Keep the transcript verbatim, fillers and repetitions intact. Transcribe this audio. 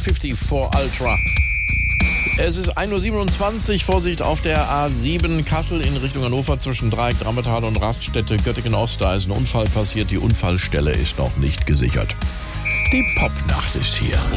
fünfzig Ultra. Es ist ein Uhr siebenundzwanzig, Vorsicht auf der A sieben Kassel in Richtung Hannover zwischen Dreieck, Drammetal und Raststätte Göttingen-Ost. Da ist ein Unfall passiert, die Unfallstelle ist noch nicht gesichert. Die Popnacht ist hier.